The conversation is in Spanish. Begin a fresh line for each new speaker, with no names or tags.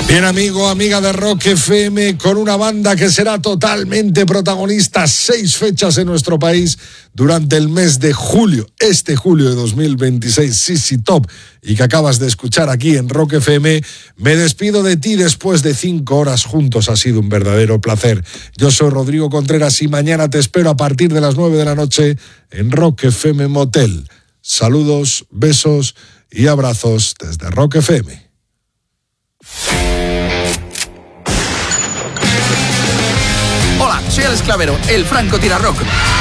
Bien, amigo, amiga de Rock FM, con una banda que será totalmente protagonista 6 fechas en nuestro país durante el mes de julio, este julio de 2026, ZZ Top, y que acabas de escuchar aquí en Rock FM. Me despido de ti después de 5 horas juntos, ha sido un verdadero placer. Yo soy Rodrigo Contreras y mañana te espero a partir de las 9 de la noche en Rock FM Motel. Saludos, besos y abrazos desde Rock FM.
Hola, soy Alex Clavero, el francotirador rock.